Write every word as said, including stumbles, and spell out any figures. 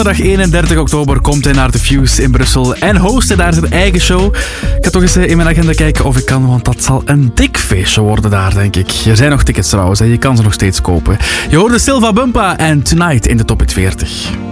Donderdag eenendertig oktober komt hij naar The Fuse in Brussel en host hij daar zijn eigen show. Ik ga toch eens in mijn agenda kijken of ik kan, want dat zal een dik feestje worden daar, denk ik. Er zijn nog tickets trouwens, hè. Je kan ze nog steeds kopen. Je hoorde Silva Bumpa en Tonight in de Top veertig.